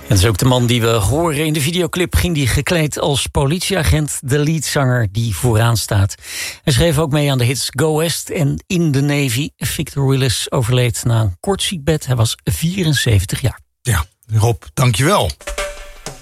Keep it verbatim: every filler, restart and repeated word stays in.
En dat is ook de man die we horen in de videoclip. Ging die gekleed als politieagent, de leadzanger die vooraan staat. Hij schreef ook mee aan de hits Go West en In the Navy. Victor Willis overleed na een kort ziekbed. Hij was vierenzeventig jaar. Ja, Rob, dankjewel.